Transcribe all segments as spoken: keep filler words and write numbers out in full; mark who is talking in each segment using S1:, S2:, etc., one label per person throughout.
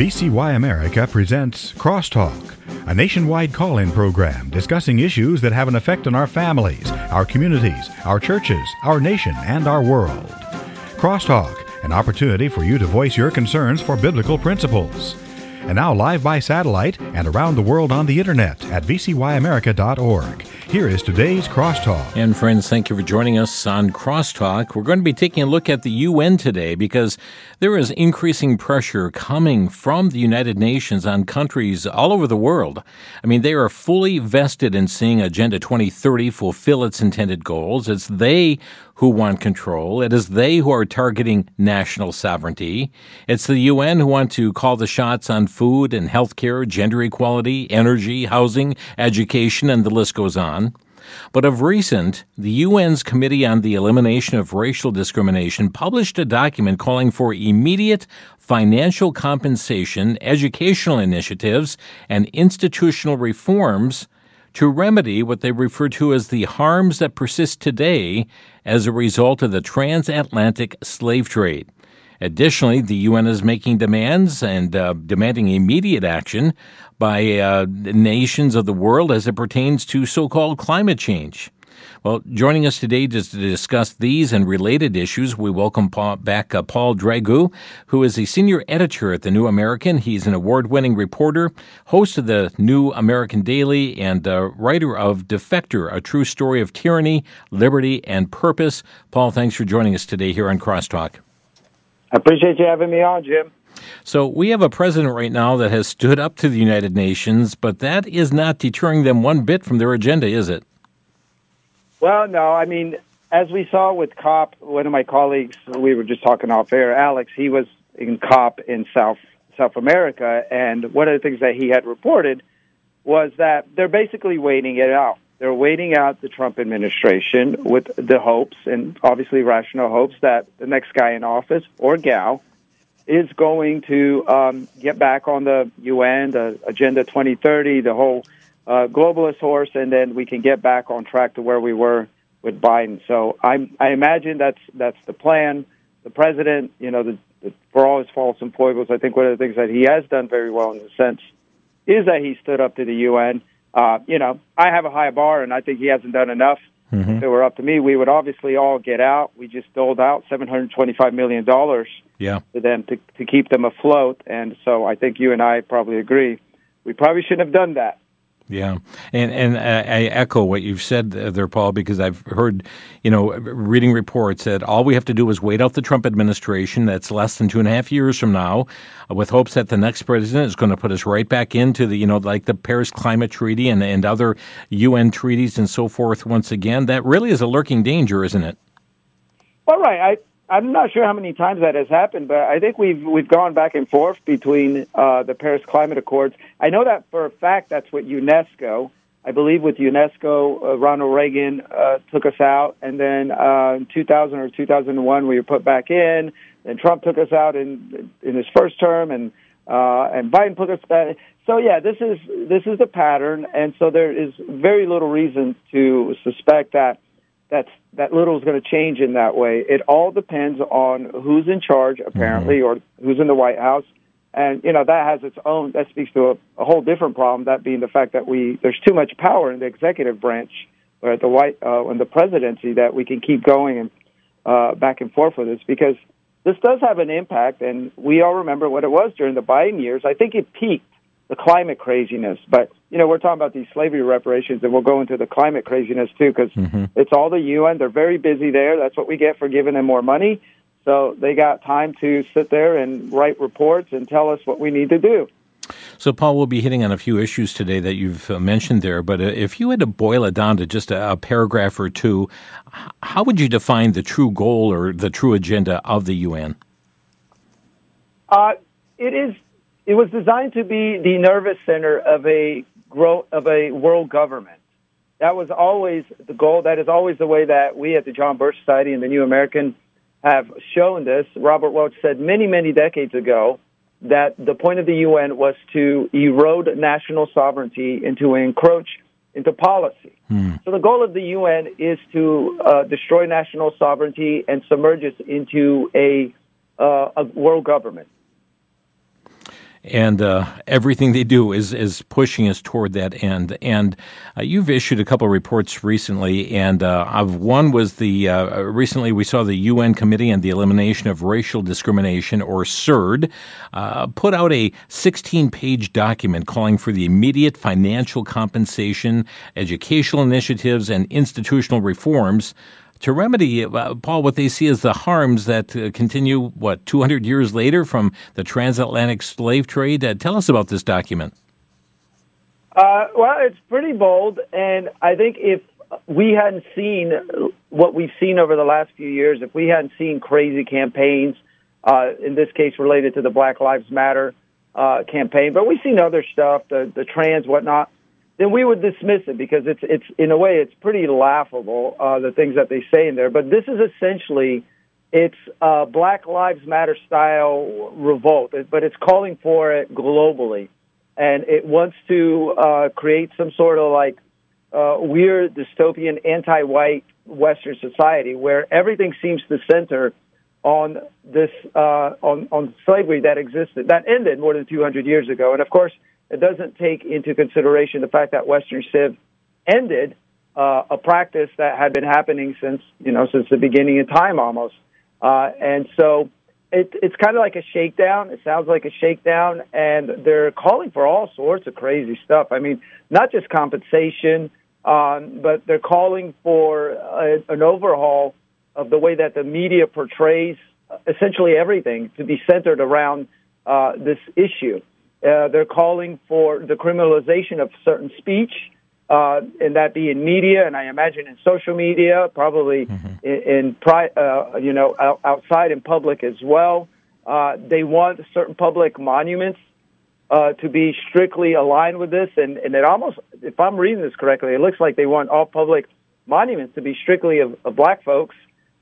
S1: V C Y America presents Crosstalk, a nationwide call-in program discussing issues that have an effect on our families, our communities, our churches, our nation, and our world. Crosstalk, an opportunity for you to voice your concerns for biblical principles. And now live by satellite and around the world on the internet at v c y america dot org. Here is today's Crosstalk.
S2: And friends, thank you for joining us on Crosstalk. We're going to be taking a look at the U N today because there is increasing pressure coming from the United Nations on countries all over the world. I mean, they are fully vested in seeing Agenda twenty thirty fulfill its intended goals. It's they who want control. It is they who are targeting national sovereignty. It's the U N who want to call the shots on food and healthcare, gender equality, energy, housing, education, and the list goes on. But of recent, the U N's Committee on the Elimination of Racial Discrimination published a document calling for immediate financial compensation, educational initiatives, and institutional reforms to remedy what they refer to as the harms that persist today as a result of the transatlantic slave trade. Additionally, the U N is making demands and uh, demanding immediate action by uh, nations of the world as it pertains to so-called climate change. Well, joining us today to discuss these and related issues, we welcome Paul, back uh, Paul Dragu, who is a senior editor at The New American. He's an award-winning reporter, host of The New American Daily, and uh, writer of Defector, A True Story of Tyranny, Liberty, and Purpose. Paul, thanks for joining us today here on Crosstalk.
S3: I appreciate you having me on, Jim.
S2: So we have a president right now that has stood up to the United Nations, but that is not deterring them one bit from their agenda, is it?
S3: Well, no. I mean, as we saw with COP, one of my colleagues, we were just talking off air, Alex, he was in COP in South South America, and one of the things that he had reported was that they're basically waiting it out. They're waiting out the Trump administration with the hopes, and obviously rational hopes, that the next guy in office, or gal, is going to um, get back on the U N, the Agenda twenty thirty, the whole uh, globalist horse, and then we can get back on track to where we were with Biden. So I, I imagine that's that's the plan. The president, you know, the, the, for all his faults and foibles, I think one of the things that he has done very well in the sense is that he stood up to the U N. Uh, you know, I have a high bar, and I think he hasn't done enough. Mm-hmm. If it were up to me, we would obviously all get out. We just doled out seven hundred twenty-five million dollars
S2: yeah.
S3: to them to, to keep them afloat. And so I think you and I probably agree. We probably shouldn't have done that.
S2: Yeah, and and I echo what you've said there, Paul, because I've heard, you know, reading reports that all we have to do is wait out the Trump administration. That's less than two and a half years from now, with hopes that the next president is going to put us right back into the, you know, like the Paris Climate Treaty and, and other U N treaties and so forth once again. That really is a lurking danger, isn't it?
S3: All right. I, I'm not sure how many times that has happened, but I think we've we've gone back and forth between uh, the Paris Climate Accords. I know that for a fact that's what UNESCO, I believe with UNESCO, uh, Ronald Reagan uh, took us out, and then uh, in two thousand or two thousand one we were put back in, and Trump took us out in in his first term, and uh, and Biden put us back. So yeah, this is this is the pattern, and so there is very little reason to suspect that That's, that little is going to change in that way. It all depends on who's in charge, apparently, mm-hmm. or who's in the White House. And, you know, that has its own, that speaks to a, a whole different problem, that being the fact that we there's too much power in the executive branch or at the White, uh, in the presidency, that we can keep going and uh, back and forth with this, because this does have an impact. And we all remember what it was during the Biden years. I think it peaked, the climate craziness. But, you know, we're talking about these slavery reparations, and we'll go into the climate craziness, too, because mm-hmm. it's all the U N. They're very busy there. That's what we get for giving them more money. So they got time to sit there and write reports and tell us what we need to do.
S2: So, Paul, we'll be hitting on a few issues today that you've uh, mentioned there, but uh, if you had to boil it down to just a, a paragraph or two, how would you define the true goal or the true agenda of the U N?
S3: Uh, it is... It was designed to be the nervous center of a grow, of a world government. That was always the goal. That is always the way that we at the John Birch Society and the New American have shown this. Robert Welch said many, many decades ago that the point of the U N was to erode national sovereignty and to encroach into policy. Hmm. So the goal of the U N is to uh, destroy national sovereignty and submerge us into a, uh, a world government.
S2: And uh, everything they do is, is pushing us toward that end. And uh, you've issued a couple of reports recently, and uh, of one was the uh, recently we saw the U N Committee on the Elimination of Racial Discrimination, or CERD, uh, put out a sixteen-page document calling for the immediate financial compensation, educational initiatives, and institutional reforms to remedy, uh, Paul, what they see as the harms that uh, continue, what, two hundred years later from the transatlantic slave trade. Uh, tell us about this document.
S3: Uh, well, it's pretty bold, and I think if we hadn't seen what we've seen over the last few years, if we hadn't seen crazy campaigns, uh, in this case related to the Black Lives Matter uh, campaign, but we've seen other stuff, the, the trans, whatnot, then we would dismiss it because it's, it's in a way, it's pretty laughable, uh, the things that they say in there. But this is essentially, it's uh, Black Lives Matter style revolt, but it's calling for it globally. And it wants to uh, create some sort of like uh, weird, dystopian, anti-white Western society where everything seems to center on this, uh, on, on slavery that existed, that ended more than two hundred years ago. And of course, it doesn't take into consideration the fact that Western Civ ended uh, a practice that had been happening since, you know, since the beginning of time almost. Uh, and so it, it's kind of like a shakedown. It sounds like a shakedown, and they're calling for all sorts of crazy stuff. I mean, not just compensation, um, but they're calling for a, an overhaul of the way that the media portrays essentially everything to be centered around uh, this issue. Uh, they're calling for the criminalization of certain speech, uh, and that be in media, and I imagine in social media, probably mm-hmm. in, in pri- uh, you know, out, outside in public as well. Uh, they want certain public monuments uh, to be strictly aligned with this, and, and it almost, if I'm reading this correctly, it looks like they want all public monuments to be strictly of, of black folks.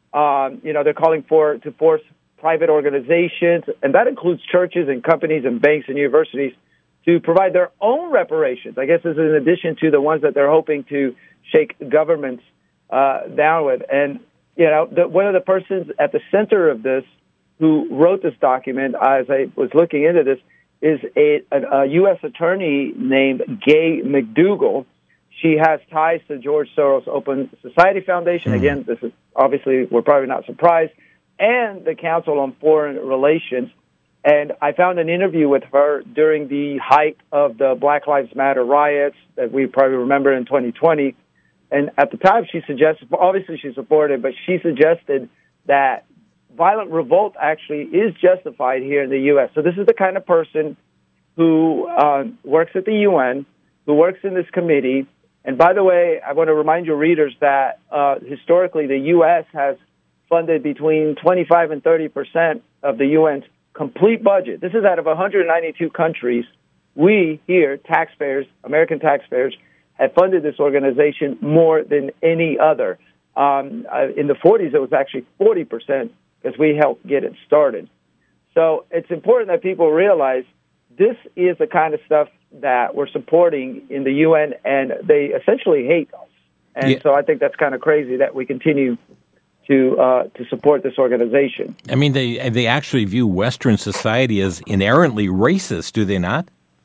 S3: Um, you know, they're calling for to force private organizations, and that includes churches and companies and banks and universities, to provide their own reparations. I guess this is in addition to the ones that they're hoping to shake governments uh, down with. And, you know, the, one of the persons at the center of this who wrote this document, as I was looking into this, is a, a, a U S attorney named Gay McDougall. She has ties to George Soros Open Society Foundation. Mm-hmm. Again, this is obviously, we're probably not surprised, and the Council on Foreign Relations. And I found an interview with her during the height of the Black Lives Matter riots that we probably remember in twenty twenty. And at the time, she suggested, obviously she supported, but she suggested that violent revolt actually is justified here in the U S. So this is the kind of person who uh, works at the U N, who works in this committee. And by the way, I want to remind your readers that uh, historically the U S has funded between twenty-five and thirty percent of the U N's complete budget. This is out of one hundred ninety-two countries. We here, taxpayers, American taxpayers, have funded this organization more than any other. Um, uh, in the forties, it was actually forty percent because we helped get it started. So it's important that people realize this is the kind of stuff that we're supporting in the U N, and they essentially hate us. And yeah. so I think that's kind of crazy that we continue to uh, to support this organization.
S2: I mean, they they actually view Western society as inherently racist, do they not?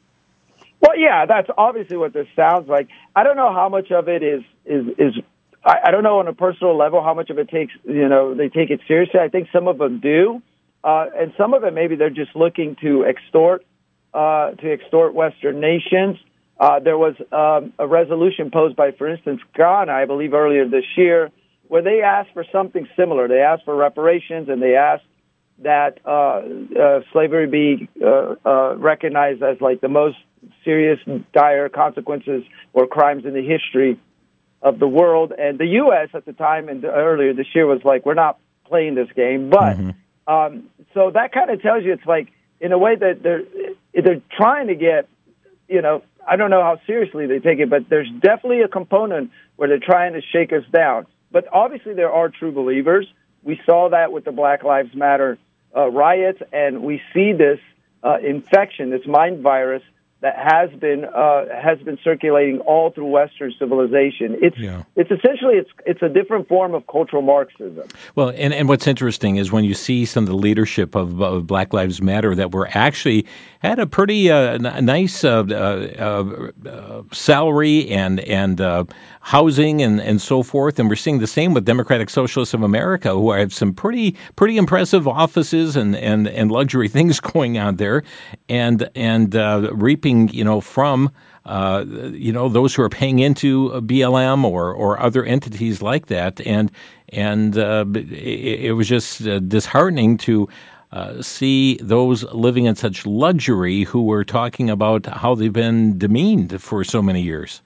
S3: Well, yeah, that's obviously what this sounds like. I don't know how much of it is is is. I, I don't know on a personal level how much of it takes. You know, they take it seriously. I think some of them do, uh, and some of it maybe they're just looking to extort uh, to extort Western nations. Uh, there was um, a resolution posed by, for instance, Ghana, I believe, earlier this year, where they asked for something similar. They asked for reparations, and they asked that uh, uh, slavery be uh, uh, recognized as like the most serious, dire consequences or crimes in the history of the world. And the U S at the time and earlier this year was like, we're not playing this game. But mm-hmm. um, so that kind of tells you it's like, in a way that they're they're trying to get, you know, I don't know how seriously they take it, but there's definitely a component where they're trying to shake us down. But obviously there are true believers. We saw that with the Black Lives Matter uh, riots, and we see this uh, infection, this mind virus, that has been uh, has been circulating all through Western civilization. It's yeah. it's essentially it's it's a different form of cultural Marxism.
S2: Well, and, and what's interesting is when you see some of the leadership of, of Black Lives Matter that were actually had a pretty uh, n- nice uh, uh, uh, salary and and uh, housing and, and so forth, and we're seeing the same with Democratic Socialists of America, who have some pretty pretty impressive offices and, and, and luxury things going on there, and and uh, reaping you know from uh, you know those who are paying into B L M or or other entities like that, and and uh, it, it was just uh, disheartening to. Uh, see those living in such luxury who were talking about how they've been demeaned for so many years.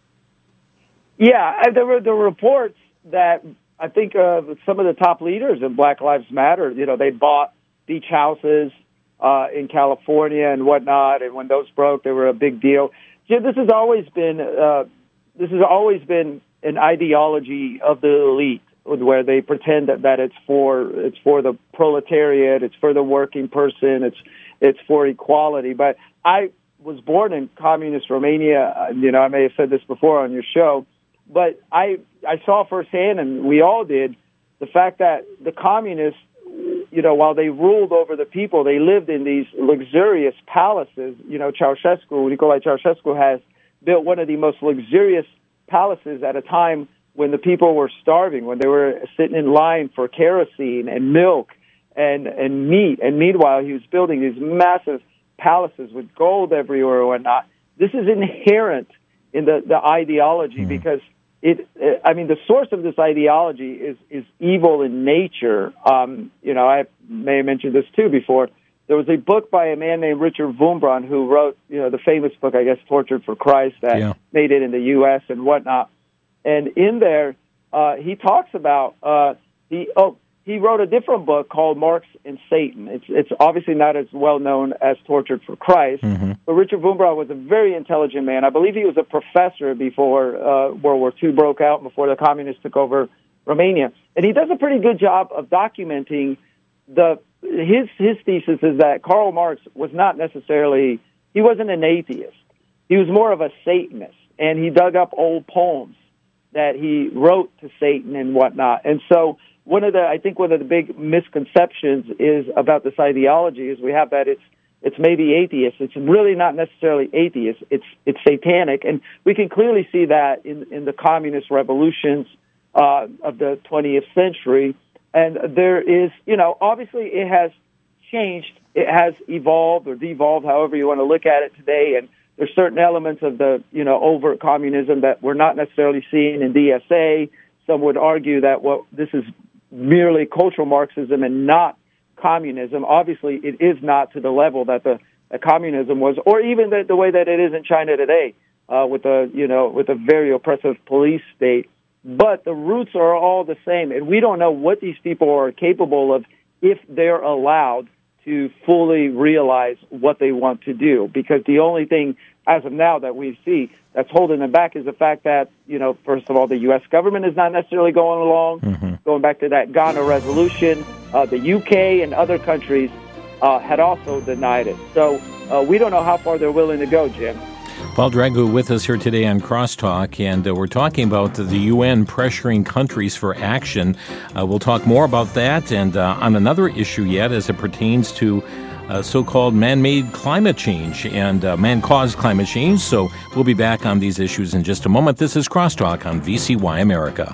S3: Yeah, there were the reports that I think uh, some of the top leaders of Black Lives Matter, you know, they bought beach houses uh, in California and whatnot, and when those broke, they were a big deal. Jim, this has always been uh, this has always been an ideology of the elite, where they pretend that, that it's for it's for the proletariat, it's for the working person, it's it's for equality. But I was born in communist Romania. You know, I may have said this before on your show, but I I saw firsthand, and we all did, the fact that the communists, you know, while they ruled over the people, they lived in these luxurious palaces. You know, Ceausescu, Nicolae Ceausescu has built one of the most luxurious palaces at a time when the people were starving, when they were sitting in line for kerosene and milk and, and meat. And meanwhile, he was building these massive palaces with gold everywhere and whatnot. This is inherent in the, the ideology mm-hmm. because it, I mean, the source of this ideology is, is evil in nature. Um, you know, I may have mentioned this too before. There was a book by a man named Richard Wurmbrand who wrote, you know, the famous book, I guess, Tortured for Christ, that yeah. made it in the U S and whatnot. And in there, uh, he talks about uh, he oh he wrote a different book called Marx and Satan. It's it's obviously not as well known as Tortured for Christ, mm-hmm. but Richard Wurmbrand was a very intelligent man. I believe he was a professor before uh, World War Two broke out, before the communists took over Romania, and he does a pretty good job of documenting the his his thesis is that Karl Marx was not necessarily he wasn't an atheist. He was more of a Satanist, and he dug up old poems that he wrote to Satan and whatnot. And so one of the, I think one of the big misconceptions is about this ideology is we have that it's, it's maybe atheist. It's really not necessarily atheist. It's, it's satanic. And we can clearly see that in, in the communist revolutions, uh, of the twentieth century. And there is, you know, obviously it has changed. It has evolved or devolved, however you want to look at it today. And there's certain elements of the, you know, overt communism that we're not necessarily seeing in D S A. Some would argue that, well, this is merely cultural Marxism and not communism. Obviously, it is not to the level that the that communism was, or even the, the way that it is in China today, uh, with a, you know, with a very oppressive police state. But the roots are all the same, and we don't know what these people are capable of if they're allowed to fully realize what they want to do, because the only thing as of now that we see that's holding them back is the fact that, you know, first of all, the U S government is not necessarily going along, mm-hmm. going back to that Ghana resolution. Uh, the U K and other countries uh, had also denied it. So uh, we don't know how far they're willing to go, Jim.
S2: Paul Dragu with us here today on Crosstalk, and uh, we're talking about the U N pressuring countries for action. Uh, we'll talk more about that and uh, on another issue yet as it pertains to uh, so-called man-made climate change and uh, man-caused climate change. So we'll be back on these issues in just a moment. This is Crosstalk on V C Y America.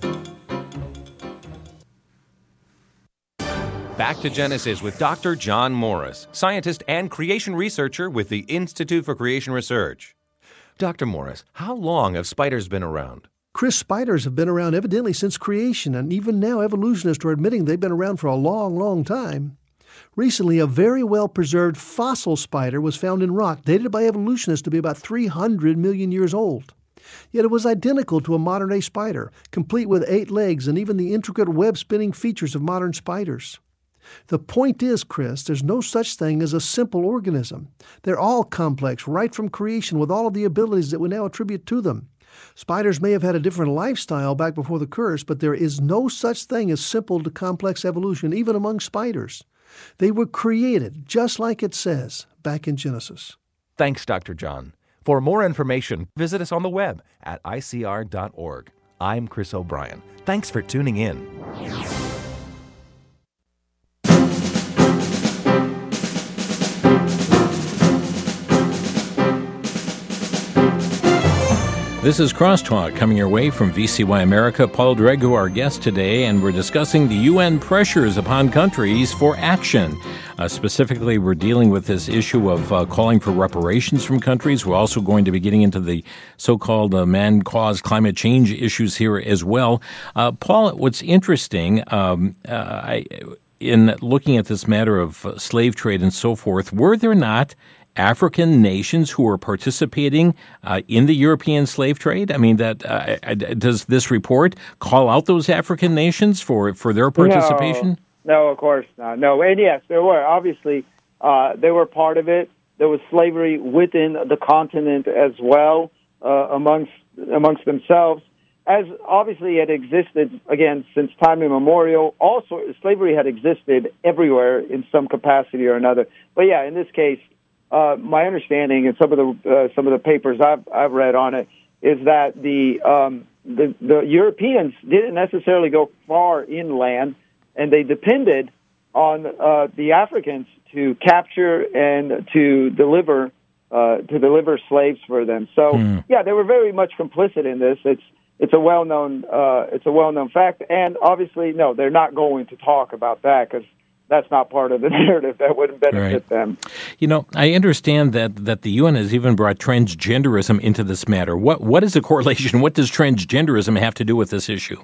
S4: Back to Genesis with Doctor John Morris, scientist and creation researcher with the Institute for Creation Research. Doctor Morris, how long have spiders been around?
S5: Chris, spiders have been around evidently since creation, and even now evolutionists are admitting they've been around for a long, long time. Recently, a very well-preserved fossil spider was found in rock, dated by evolutionists to be about three hundred million years old. Yet it was identical to a modern-day spider, complete with eight legs and even the intricate web-spinning features of modern spiders. The point is, Chris, there's no such thing as a simple organism. They're all complex, right from creation, with all of the abilities that we now attribute to them. Spiders may have had a different lifestyle back before the curse, but there is no such thing as simple to complex evolution, even among spiders. They were created, just like it says, back in Genesis.
S4: Thanks, Doctor John. For more information, visit us on the web at I C R dot org. I'm Chris O'Brien. Thanks for tuning in.
S2: This is Crosstalk coming your way from V C Y America. Paul Dregu, our guest today, and we're discussing the U N pressures upon countries for action. Uh, specifically, we're dealing with this issue of uh, calling for reparations from countries. We're also going to be getting into the so-called uh, man-caused climate change issues here as well. Uh, Paul, what's interesting, um, uh, I, in looking at this matter of uh, slave trade and so forth, were there not African nations who are participating uh, in the European slave trade? I mean, that uh, does this report call out those African nations for, for their participation?
S3: No, no, of course not. No, and yes, there were. Obviously, uh, they were part of it. There was slavery within the continent as well, uh, amongst amongst themselves. As obviously it existed, again, since time immemorial. Also, slavery had existed everywhere in some capacity or another. But yeah, in this case, Uh, my understanding and some of the uh, some of the papers I've I've read on it is that the um, the, the Europeans didn't necessarily go far inland, and they depended on uh, the Africans to capture and to deliver uh, to deliver slaves for them. So mm. yeah, they were very much complicit in this. It's it's a well known uh, it's a well known fact, and obviously no, they're not going to talk about that because that's not part of the narrative. That wouldn't benefit
S2: right.
S3: them.
S2: You know, I understand that, that the U N has even brought transgenderism into this matter. What What is the correlation? What does transgenderism have to do with this issue?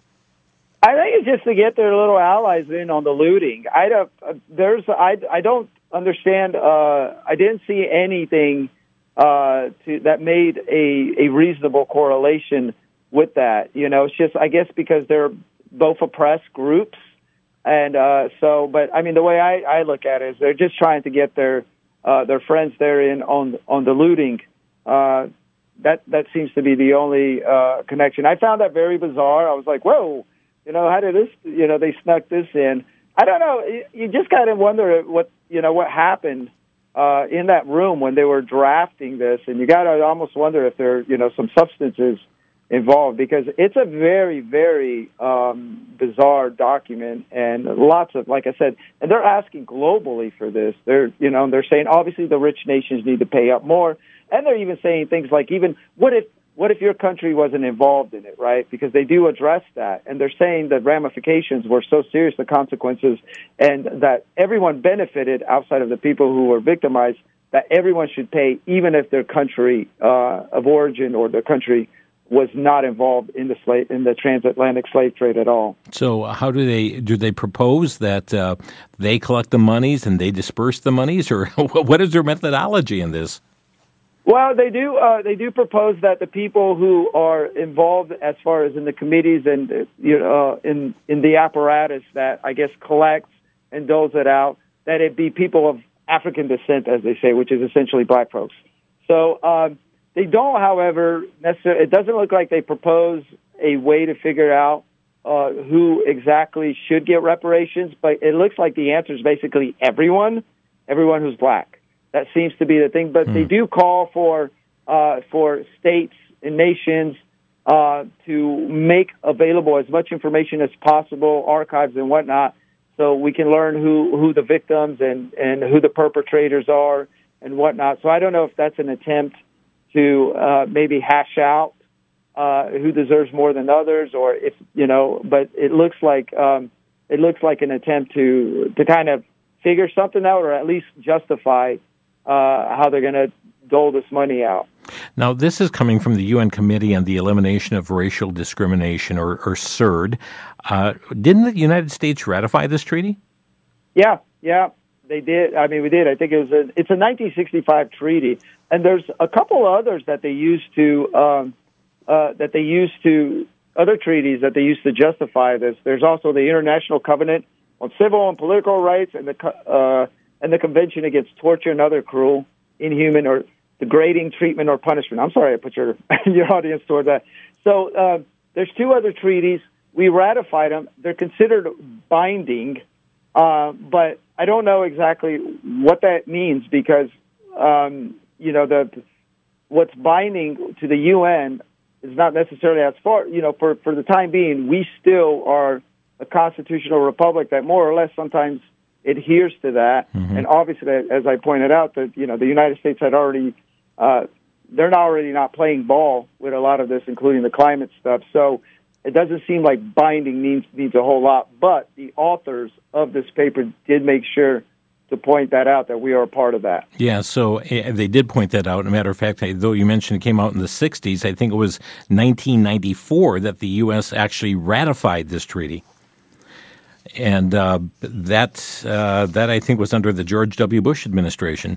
S3: I think it's just to get their little allies in on the looting. I don't, uh, there's, I, I don't understand. Uh, I didn't see anything uh, to, that made a, a reasonable correlation with that. You know, it's just, I guess, because they're both oppressed groups. And uh, so, but I mean, the way I, I look at it is they're just trying to get their uh, their friends there in on on the looting. Uh, that that seems to be the only uh, connection. I found that very bizarre. I was like, whoa, you know, how did this? You know, they snuck this in. I don't know. You just kind of wonder what you know what happened uh, in that room when they were drafting this, and you got to almost wonder if there you know some substances involved, because it's a very, very um, bizarre document, and lots of, like I said, and they're asking globally for this. They're, you know, they're saying obviously the rich nations need to pay up more, and they're even saying things like, even what if, what if your country wasn't involved in it, right? Because they do address that, and they're saying that ramifications were so serious, the consequences, and that everyone benefited outside of the people who were victimized. That everyone should pay, even if their country uh, of origin or their country was not involved in the slave, in the transatlantic slave trade at all.
S2: So, how do they do? They propose that uh, they collect the monies and they disperse the monies, or what is their methodology in this?
S3: Well, they do. Uh, they do propose that the people who are involved, as far as in the committees and you know, uh, in in the apparatus that I guess collects and doles it out, that it be people of African descent, as they say, which is essentially black folks. So. Um, They don't, however, necessarily, it doesn't look like they propose a way to figure out uh, who exactly should get reparations, but it looks like the answer is basically everyone, everyone who's black. That seems to be the thing. But mm. they do call for uh, for states and nations uh, to make available as much information as possible, archives and whatnot, so we can learn who, who the victims and, and who the perpetrators are and whatnot. So I don't know if that's an attempt to uh, maybe hash out uh, who deserves more than others, or if you know. But it looks like um, it looks like an attempt to to kind of figure something out, or at least justify uh, how they're going to dole this money out.
S2: Now, this is coming from the U N Committee on the Elimination of Racial Discrimination, or, or CERD. Uh, didn't the United States ratify this treaty?
S3: Yeah, yeah. They did. I mean, we did. I think it was a, it's a nineteen sixty-five treaty, and there's a couple others that they used to um, uh, that they used to other treaties that they used to justify this. There's also the International Covenant on Civil and Political Rights, and the uh, and the Convention Against Torture and Other Cruel, Inhuman, or Degrading Treatment or Punishment. I'm sorry, I put your your audience toward that. So uh, there's two other treaties. We ratified them. They're considered binding, uh, but I don't know exactly what that means because, um, you know, the what's binding to the U N is not necessarily as far, you know, for, for the time being, we still are a constitutional republic that more or less sometimes adheres to that. Mm-hmm. And obviously, as I pointed out, that, you know, the United States had already, uh, they're not already not playing ball with a lot of this, including the climate stuff. So it doesn't seem like binding means, means a whole lot. But the authors of this paper did make sure to point that out, that we are a part of that.
S2: Yeah, so uh, they did point that out. As a matter of fact, though you mentioned it came out in the sixties, I think it was nineteen ninety-four that the U S actually ratified this treaty. And uh, that, uh, that, I think, was under the George W. Bush administration.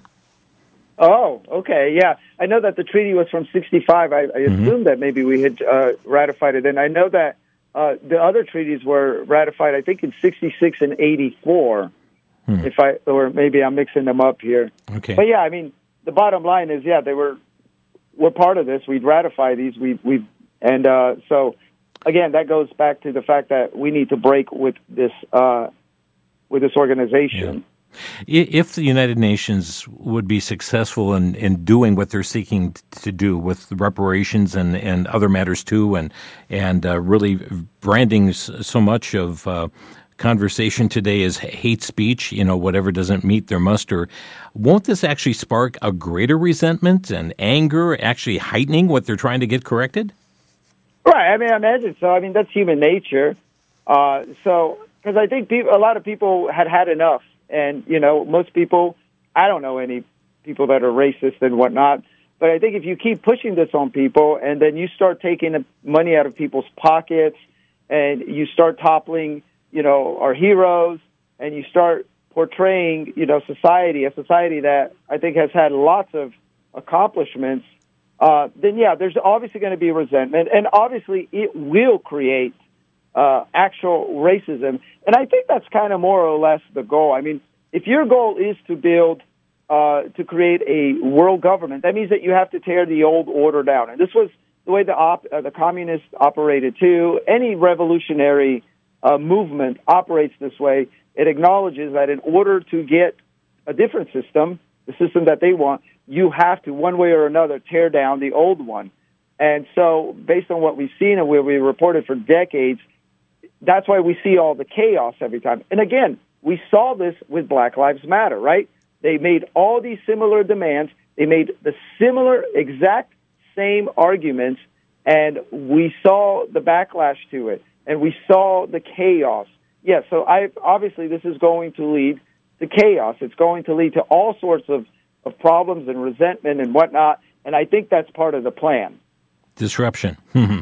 S3: Oh, okay, yeah. I know that the treaty was from sixty-five. I, I mm-hmm. assumed that maybe we had uh, ratified it. And I know that uh, the other treaties were ratified, I think, in sixty-six and eighty-four. Hmm. If I or maybe I'm mixing them up here.
S2: Okay.
S3: But yeah, I mean, the bottom line is, yeah, they were we're part of this. We'd ratify these. We we and uh, so again, that goes back to the fact that we need to break with this uh, with this organization.
S2: Yeah. If the United Nations would be successful in, in doing what they're seeking to do with reparations and, and other matters too, and and uh, really branding so much of uh, conversation today is hate speech, you know, whatever doesn't meet their muster, won't this actually spark a greater resentment and anger, actually heightening what they're trying to get corrected?
S3: Right. I mean, I imagine so. I mean, that's human nature. Uh, so, because I think people, a lot of people had had enough. And, you know, most people, I don't know any people that are racist and whatnot, but I think if you keep pushing this on people and then you start taking money out of people's pockets and you start toppling, you know, our heroes, and you start portraying, you know, society, a society that I think has had lots of accomplishments, uh, then, yeah, there's obviously going to be resentment, and obviously it will create uh, actual racism. And I think that's kind of more or less the goal. I mean, if your goal is to build, uh, to create a world government, that means that you have to tear the old order down. And this was the way the, op- uh, the communists operated, too. Any revolutionary Uh, movement operates this way. It acknowledges that in order to get a different system, the system that they want, you have to, one way or another, tear down the old one. And so, based on what we've seen and where we reported for decades, that's why we see all the chaos every time. And again, we saw this with Black Lives Matter, right? They made all these similar demands. They made the similar, exact same arguments, and we saw the backlash to it. And we saw the chaos. Yeah, so I obviously this is going to lead to chaos. It's going to lead to all sorts of, of problems and resentment and whatnot, and I think that's part of the plan.
S2: Disruption.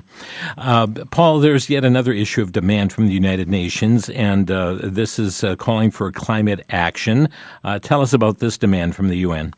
S2: uh, Paul, there's yet another issue of demand from the United Nations, and uh, this is uh, calling for climate action. Uh, tell us about this demand from the U N.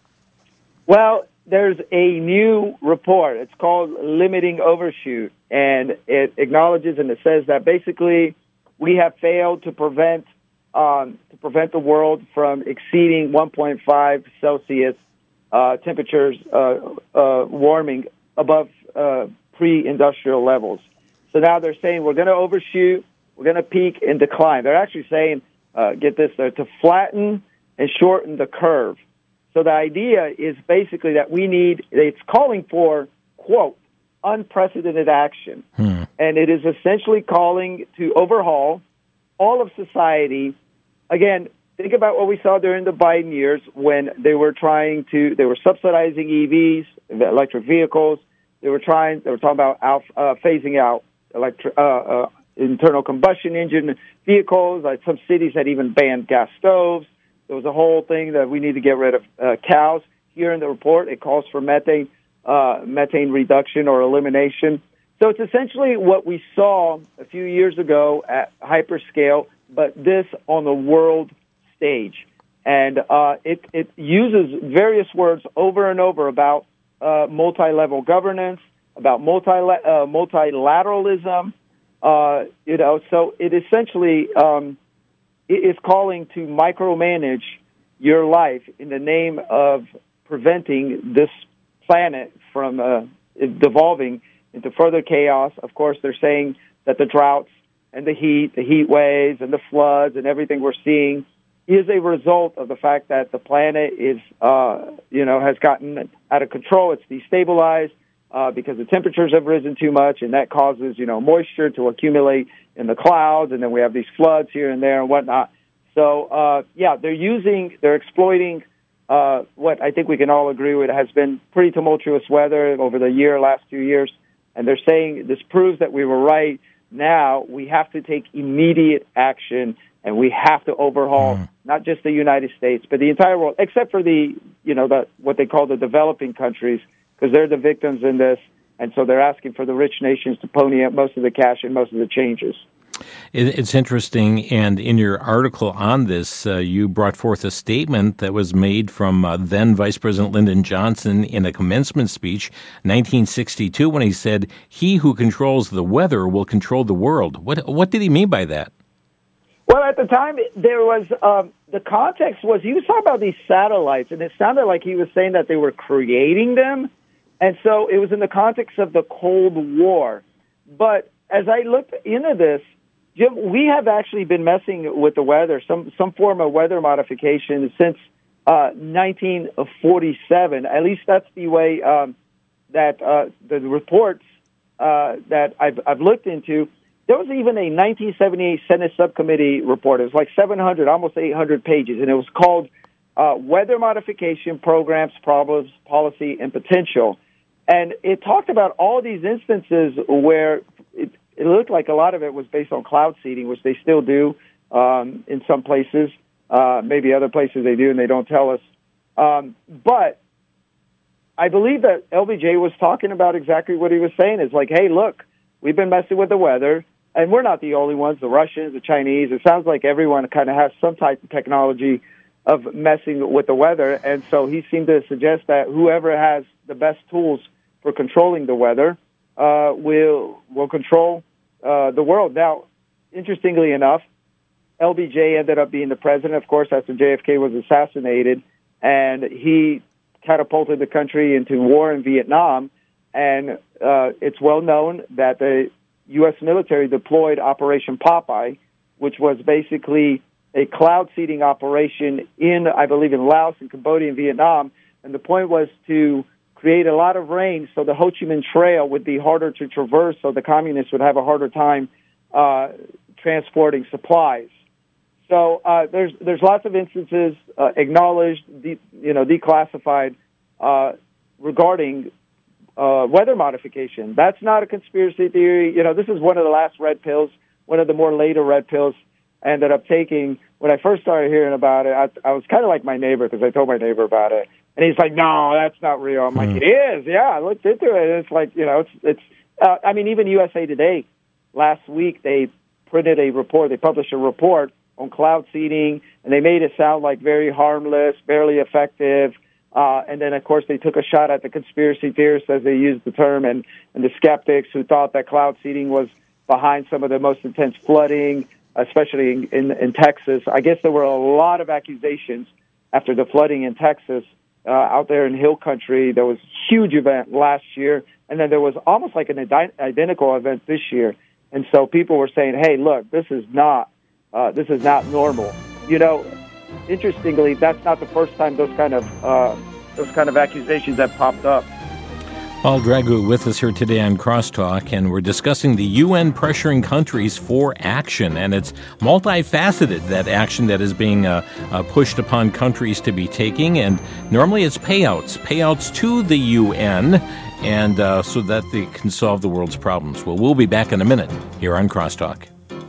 S3: Well, there's a new report. It's called Limiting Overshoot, and it acknowledges and it says that basically we have failed to prevent um, to prevent the world from exceeding one point five Celsius uh, temperatures uh, uh, warming above uh, pre-industrial levels. So now they're saying we're going to overshoot, we're going to peak and decline. They're actually saying, uh, get this, they're to flatten and shorten the curve. So the idea is basically that we need, it's calling for, quote, unprecedented action. Hmm. And it is essentially calling to overhaul all of society. Again, think about what we saw during the Biden years when they were trying to, they were subsidizing E Vs, electric vehicles. They were trying, they were talking about out, uh, phasing out electric, uh, uh, internal combustion engine vehicles. Like some cities had even banned gas stoves. There was a whole thing that we need to get rid of uh, cows. Here in the report, it calls for methane uh, methane reduction or elimination. So it's essentially what we saw a few years ago at hyperscale, but this on the world stage. And uh, it, it uses various words over and over about uh, multi-level governance, about multi uh, multilateralism. Uh, you know, so it essentially um, is calling to micromanage your life in the name of preventing this planet from uh, devolving into further chaos. Of course, they're saying that the droughts and the heat, the heat waves and the floods and everything we're seeing is a result of the fact that the planet is, uh, you know, has gotten out of control. It's destabilized uh, because the temperatures have risen too much, and that causes, you know, moisture to accumulate in the clouds, and then we have these floods here and there and whatnot. So, uh, yeah, they're using, they're exploiting uh, what I think we can all agree with has been pretty tumultuous weather over the year, last few years, and they're saying this proves that we were right. Now we have to take immediate action, and we have to overhaul mm. not just the United States, but the entire world, except for the, you know, the, what they call the developing countries, because they're the victims in this. And so they're asking for the rich nations to pony up most of the cash and most of the changes.
S2: It's interesting, and in your article on this, uh, you brought forth a statement that was made from uh, then Vice President Lyndon Johnson in a commencement speech, nineteen sixty-two, when he said, "He who controls the weather will control the world." What what did he mean by that?
S3: Well, at the time, there was um, the context was he was talking about these satellites, and it sounded like he was saying that they were creating them, and so it was in the context of the Cold War. But as I looked into this, Jim, we have actually been messing with the weather, some some form of weather modification since uh, nineteen forty-seven. At least that's the way um, that uh, the reports uh, that I've, I've looked into. There was even a nineteen seventy-eight Senate subcommittee report. It was like seven hundred, almost eight hundred pages, and it was called uh, Weather Modification Programs, Problems, Policy, and Potential. And it talked about all these instances where it, it looked like a lot of it was based on cloud seeding, which they still do um, in some places. Uh, maybe other places they do, and they don't tell us. Um, but I believe that L B J was talking about exactly what he was saying. It's like, hey, look, we've been messing with the weather. And we're not the only ones, the Russians, the Chinese. It sounds like everyone kind of has some type of technology of messing with the weather. And so he seemed to suggest that whoever has the best tools for controlling the weather uh, will will control uh, the world. Now, interestingly enough, L B J ended up being the president, of course, after J F K was assassinated. And he catapulted the country into war in Vietnam. And uh, it's well known that the U S military deployed Operation Popeye, which was basically a cloud seeding operation in, I believe, in Laos and Cambodia and Vietnam. And the point was to create a lot of rain so the Ho Chi Minh Trail would be harder to traverse, so the communists would have a harder time uh, transporting supplies. So uh, there's there's lots of instances uh, acknowledged, de- you know, declassified uh, regarding Uh, weather modification. That's not a conspiracy theory. You know, this is one of the last red pills, one of the more later red pills I ended up taking. When I first started hearing about it, I, I was kind of like my neighbor because I told my neighbor about it. And he's like, no, that's not real. I'm like, it is. Yeah, I looked into it. It's like, you know, it's, it's. Uh, I mean, even U S A Today last week, they printed a report. They published a report on cloud seeding, and they made it sound like very harmless, barely effective. Uh, and then, of course, they took a shot at the conspiracy theorists, as they used the term, and, and the skeptics who thought that cloud seeding was behind some of the most intense flooding, especially in, in, in Texas. I guess there were a lot of accusations after the flooding in Texas uh, out there in Hill Country. There was a huge event last year, and then there was almost like an idi- identical event this year. And so people were saying, hey, look, this is not uh, this is not normal. You know, interestingly, that's not the first time those kind of uh, those kind of accusations have popped up.
S2: Paul Dragu with us here today on Crosstalk, and we're discussing the U N pressuring countries for action, and it's multifaceted, that action that is being uh, uh, pushed upon countries to be taking, and normally it's payouts, payouts to the U N, and uh, so that they can solve the world's problems. Well, we'll be back in a minute here on Crosstalk.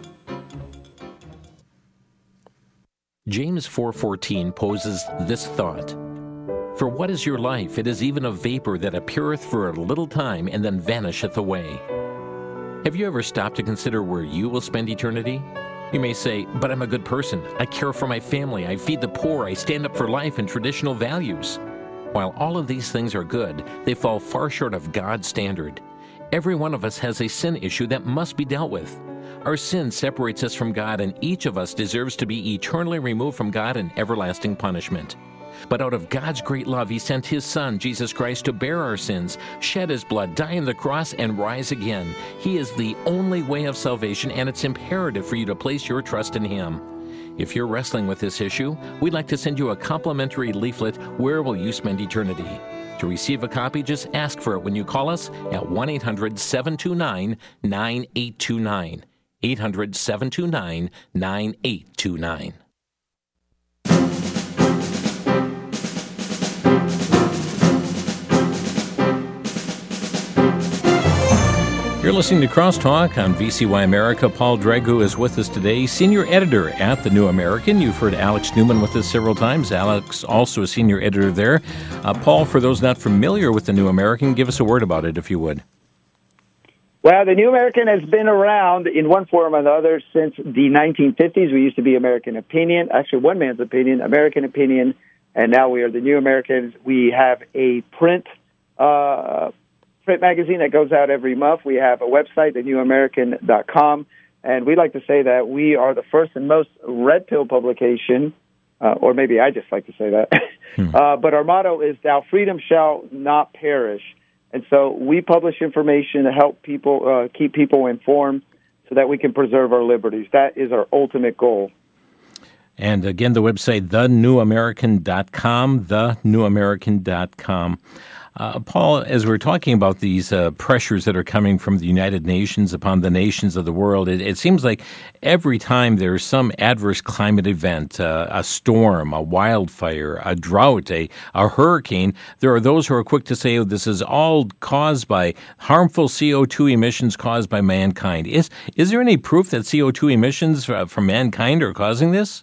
S2: James four fourteen poses this thought: "For what is your life? It is even a vapor that appeareth for a little time and then vanisheth away." Have you ever stopped to consider where you will spend eternity? You may say, but I'm a good person. I care for my family. I feed the poor. I stand up for life and traditional values. While all of these things are good, they fall far short of God's standard. Every one of us has a sin issue that must be dealt with. Our sin separates us from God, and each of us deserves to be eternally removed from God in everlasting punishment. But out of God's great love, He sent His Son, Jesus Christ, to bear our sins, shed His blood, die on the cross, and rise again. He is the only way of salvation, and it's imperative for you to place your trust in Him. If you're wrestling with this issue, we'd like to send you a complimentary leaflet, Where Will You Spend Eternity? To receive a copy, just ask for it when you call us at one eight hundred seven two nine nine eight two nine. eight hundred seven two nine nine eight two nine. You're listening to Crosstalk on V C Y America. Paul Dragu is with us today, senior editor at The New American. You've heard Alex Newman with us several times. Alex, also a senior editor there. Uh, Paul, for those not familiar with The New American, give us a word about it, if you would.
S3: Well, The New American has been around in one form or another since the nineteen fifties. We used to be American Opinion, actually one man's opinion, American Opinion, and now we are The New Americans. We have a print uh print magazine that goes out every month. We have a website, the new american dot com, and we like to say that we are the first and most red pill publication, uh, or maybe I just like to say that. Hmm. Uh, but our motto is, "Thou freedom shall not perish." And so we publish information to help people, uh, keep people informed so that we can preserve our liberties. That is our ultimate goal.
S2: And again, the website, the new american dot com, the new american dot com. Uh, Paul, as we're talking about these uh, pressures that are coming from the United Nations upon the nations of the world, it, it seems like every time there's some adverse climate event, uh, a storm, a wildfire, a drought, a, a hurricane, there are those who are quick to say, oh, this is all caused by harmful C O two emissions caused by mankind. Is, is there any proof that C O two emissions from mankind are causing this?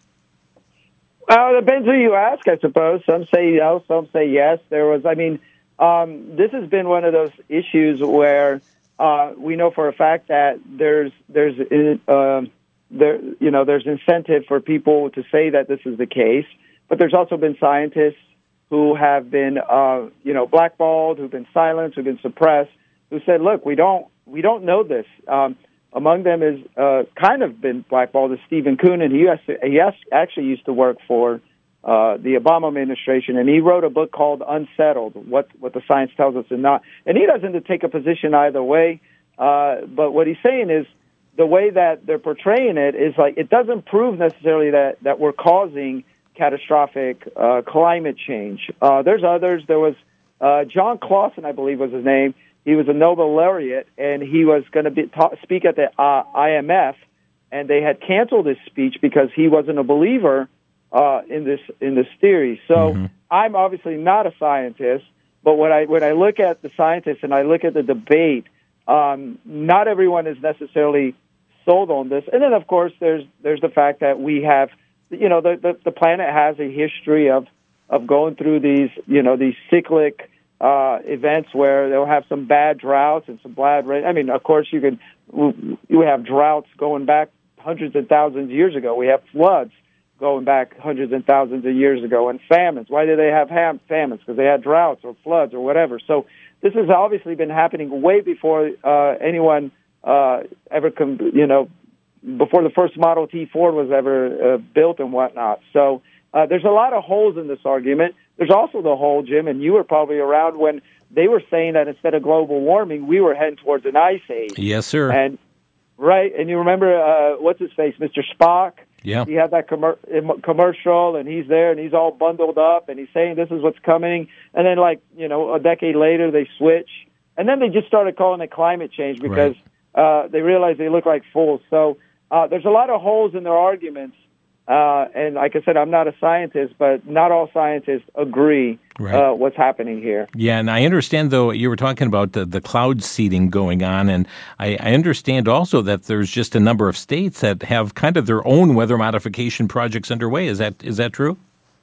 S3: Well, it depends who you ask, I suppose. Some say no, some say yes. There was, I mean... Um, this has been one of those issues where uh, we know for a fact that there's there's uh, there you know there's incentive for people to say that this is the case, but there's also been scientists who have been uh, you know blackballed, who've been silenced, who've been suppressed, who said, look, we don't we don't know this. Um, among them is uh, kind of been blackballed is Stephen Koonin. He has to, he has, actually used to work for Uh, the Obama administration, and he wrote a book called Unsettled, What What the Science Tells Us and Not. And he doesn't take a position either way, uh, but what he's saying is the way that they're portraying it is like it doesn't prove necessarily that, that we're causing catastrophic uh, climate change. Uh, there's others. There was uh, John Clausen, I believe was his name. He was a Nobel laureate, and he was going to be ta- speak at the uh, I M F, and they had canceled his speech because he wasn't a believer Uh, in this in this theory. So mm-hmm. I'm obviously not a scientist, but when I when I look at the scientists and I look at the debate, um, not everyone is necessarily sold on this. And then of course there's there's the fact that we have, you know, the the, the planet has a history of of going through these you know these cyclic uh, events where they'll have some bad droughts and some bad rain. I mean, of course you could you have droughts going back hundreds of thousands of years ago. We have floods going back hundreds and thousands of years ago, and famines. Why did they have ham- famines? Because they had droughts or floods or whatever. So this has obviously been happening way before uh, anyone uh, ever, com- you know, before the first Model T Ford was ever uh, built and whatnot. So uh, there's a lot of holes in this argument. There's also the hole, Jim, and you were probably around when they were saying that instead of global warming, we were heading towards an ice age.
S2: Yes, sir.
S3: And right, and you remember uh, what's his face, Mister Spock?
S2: Yeah.
S3: He had that commer- commercial, and he's there, and he's all bundled up, and he's saying this is what's coming. And then, like, you know, a decade later, they switch. And then they just started calling it climate change because right. uh, they realized they look like fools. So uh, there's a lot of holes in their arguments. Uh, and like I said, I'm not a scientist, but not all scientists agree right. uh, what's happening here.
S2: Yeah, and I understand, though, you were talking about the, the cloud seeding going on, and I, I understand also that there's just a number of states that have kind of their own weather modification projects underway. Is that is that true?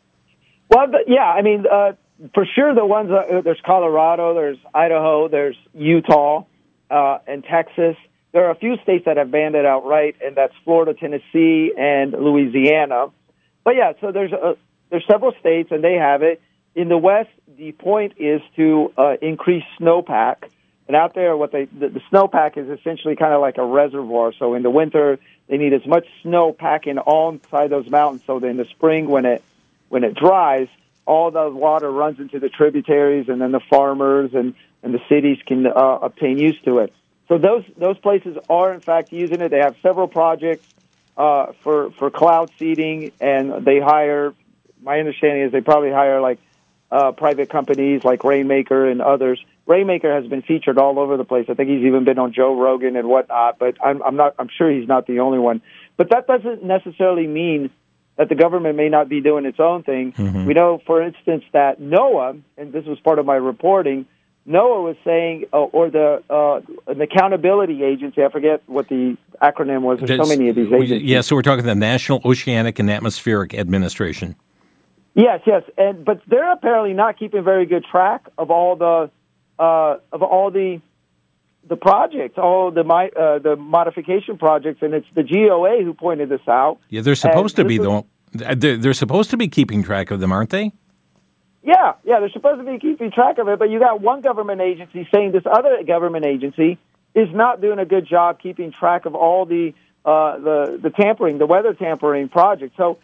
S3: Well, the, yeah, I mean, uh, for sure the ones, uh, there's Colorado, there's Idaho, there's Utah, uh, and Texas. There are a few states that have banned it outright, and that's Florida, Tennessee, and Louisiana. But yeah, so there's a, there's several states, and they have it. In the West, the point is to uh, increase snowpack. And out there, what they the, the snowpack is essentially kind of like a reservoir. So in the winter, they need as much snow packing on inside those mountains, so that in the spring, when it when it dries, all the water runs into the tributaries, and then the farmers and, and the cities can uh, obtain use to it. So those those places are, in fact, using it. They have several projects. uh, for for cloud seeding, and they hire. My understanding is they probably hire like uh, private companies like Rainmaker and others. Rainmaker has been featured all over the place. I think he's even been on Joe Rogan and whatnot. But I'm, I'm not. I'm sure he's not the only one. But that doesn't necessarily mean that the government may not be doing its own thing. Mm-hmm. We know, for instance, that NOAA, and this was part of my reporting, NOAA was saying, uh, or the uh, an accountability agency, I forget what the acronym was. There's so many of these agencies.
S2: Yeah, so we're talking the National Oceanic and Atmospheric Administration.
S3: Yes, yes, and but they're apparently not keeping very good track of all the uh, of all the the projects, all the uh, the modification projects, and it's the G O A who pointed this out.
S2: Yeah, they're supposed and to be though. They're, they're supposed to be keeping track of them, aren't they?
S3: Yeah, yeah, they're supposed to be keeping track of it, but you got one government agency saying this other government agency is not doing a good job keeping track of all the uh, the the tampering, the weather tampering projects. So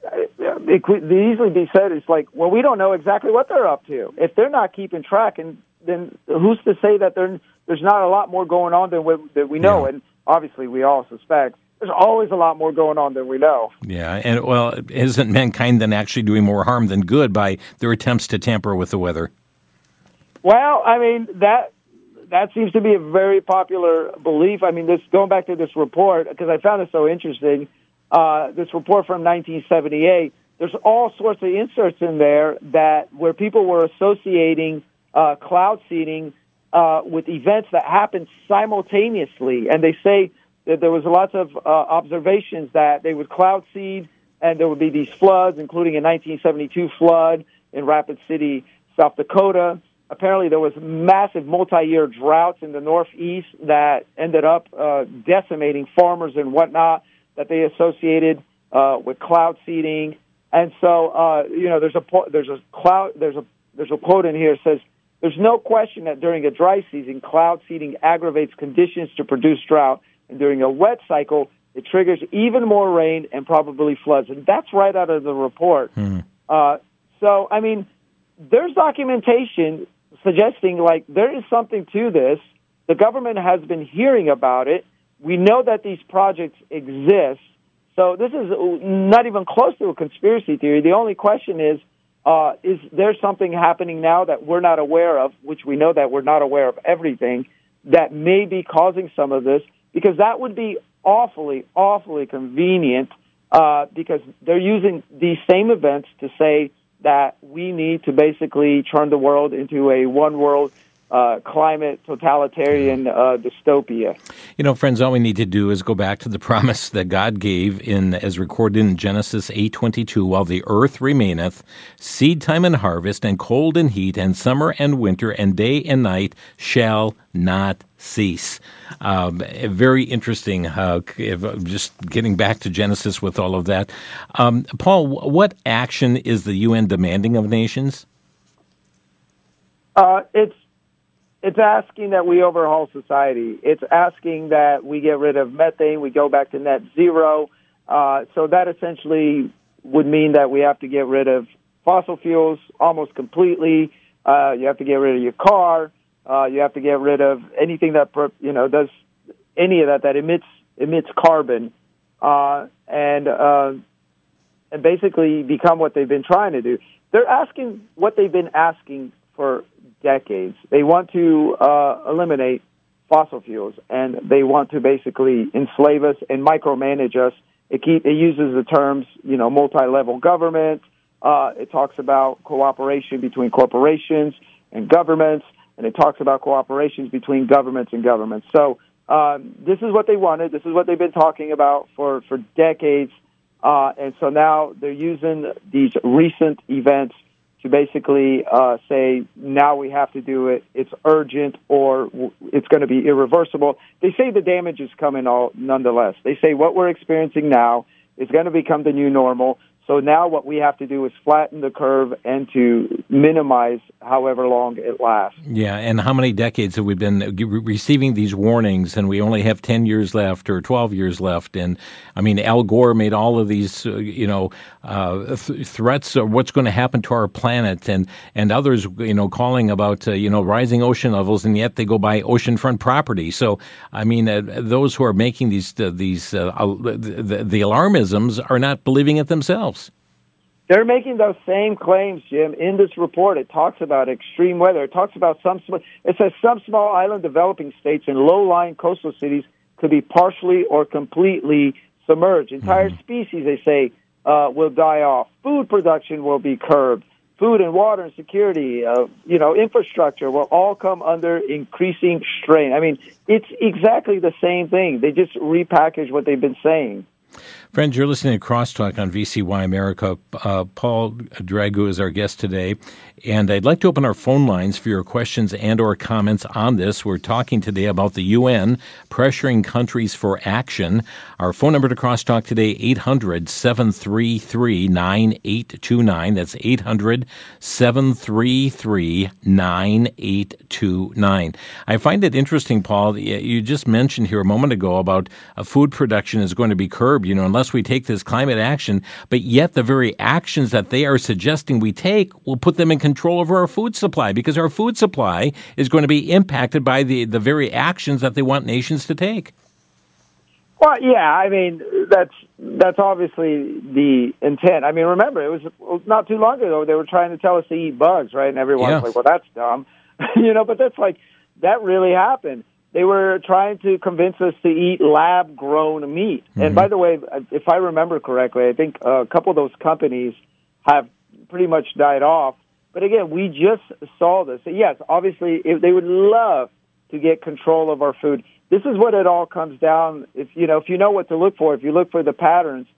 S3: it could easily be said, it's like, well, we don't know exactly what they're up to. If they're not keeping track, and then who's to say that there there's not a lot more going on than we, that we know? Yeah. And obviously, we all suspect there's always a lot more going on than we know.
S2: Yeah, and well, isn't mankind then actually doing more harm than good by their attempts to tamper with the weather?
S3: Well, I mean, that that seems to be a very popular belief. I mean, this going back to this report, because I found it so interesting. Uh, this report from nineteen seventy-eight, there's all sorts of inserts in there that where people were associating uh, cloud seeding uh, with events that happened simultaneously. And they say that there was lots of uh, observations that they would cloud seed and there would be these floods, including a nineteen seventy-two flood in Rapid City, South Dakota. Apparently there was massive multi-year droughts in the Northeast that ended up uh, decimating farmers and whatnot, that they associated uh, with cloud seeding. And so, uh, you know, there's a there's a cloud there's a there's a quote in here that says, "There's no question that during a dry season, cloud seeding aggravates conditions to produce drought, and during a wet cycle, it triggers even more rain and probably floods." And that's right out of the report. Mm-hmm. Uh, so, I mean, there's documentation suggesting like there is something to this. The government has been hearing about it. We know that these projects exist, so this is not even close to a conspiracy theory. The only question is, uh, is there something happening now that we're not aware of, which we know that we're not aware of everything, that may be causing some of this? Because that would be awfully, awfully convenient, uh, because they're using these same events to say that we need to basically turn the world into a one-world Uh, climate totalitarian uh, dystopia.
S2: You know, friends, all we need to do is go back to the promise that God gave in, as recorded in Genesis eight twenty-two, while the earth remaineth, seed time and harvest, and cold and heat, and summer and winter, and day and night shall not cease. Um, very interesting, uh, if, just getting back to Genesis with all of that. Um, Paul, what action is the U N demanding of nations?
S3: Uh, it's It's asking that we overhaul society. It's asking that we get rid of methane, we go back to net zero. Uh, so that essentially would mean that we have to get rid of fossil fuels almost completely. Uh, you have to get rid of your car. Uh, you have to get rid of anything that, you know, does any of that, that emits emits carbon. Uh, and, uh, and basically become what they've been trying to do. They're asking what they've been asking for decades. They want to uh, eliminate fossil fuels, and they want to basically enslave us and micromanage us. It, keep, it uses the terms, you know, multi-level government. Uh, it talks about cooperation between corporations and governments, and it talks about cooperations between governments and governments. So um, this is what they wanted. This is what they've been talking about for, for decades. Uh, and so now they're using these recent events to basically uh, say, now we have to do it, it's urgent, or it's going to be irreversible. They say the damage is coming all nonetheless. They say what we're experiencing now is going to become the new normal, so now what we have to do is flatten the curve and to minimize however long it lasts.
S2: Yeah, and how many decades have we been re- receiving these warnings, and we only have ten years left or twelve years left? And, I mean, Al Gore made all of these, uh, you know, uh, th- threats of what's going to happen to our planet, and, and others, you know, calling about, uh, you know, rising ocean levels, and yet they go buy oceanfront property. So, I mean, uh, those who are making these, uh, these uh, the, the alarmisms are not believing it themselves.
S3: They're making those same claims, Jim. In this report, it talks about extreme weather. It talks about some, sm- it says some small island developing states and low-lying coastal cities could be partially or completely submerged. Entire mm-hmm. species, they say, uh, will die off. Food production will be curbed. Food and water and security, uh, you know, infrastructure will all come under increasing strain. I mean, it's exactly the same thing. They just repackage what they've been saying.
S2: Friends, you're listening to Crosstalk on V C Y America. Uh, Paul Dragu is our guest today, and I'd like to open our phone lines for your questions and or comments on this. We're talking today about the U N pressuring countries for action. Our phone number to Crosstalk today, eight hundred, seven three three, nine eight two nine. That's eight hundred, seven three three, nine eight two nine. I find it interesting, Paul, you just mentioned here a moment ago about uh, food production is going to be curbed, you know, unless we take this climate action, but yet the very actions that they are suggesting we take will put them in control over our food supply, because our food supply is going to be impacted by the, the very actions that they want nations to take.
S3: Well, yeah, I mean, that's that's obviously the intent. I mean, remember, it was not too long ago they were trying to tell us to eat bugs, right? And everyone's
S2: yes.
S3: like, well, that's dumb. you know, but that's like, that really happened. They were trying to convince us to eat lab-grown meat. Mm-hmm. And by the way, if I remember correctly, I think a couple of those companies have pretty much died off. But again, we just saw this. So yes, obviously, if they would love to get control of our food. This is what it all comes down. If you know, if you know what to look for, if you look for the patterns,